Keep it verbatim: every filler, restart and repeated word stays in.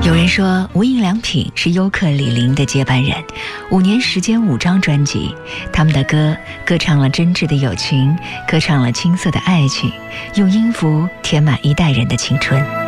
有人说无印良品是优客李林的接班人，五年时间五张专辑，他们的歌歌唱了真挚的友情，歌唱了青涩的爱情，用音符填满一代人的青春。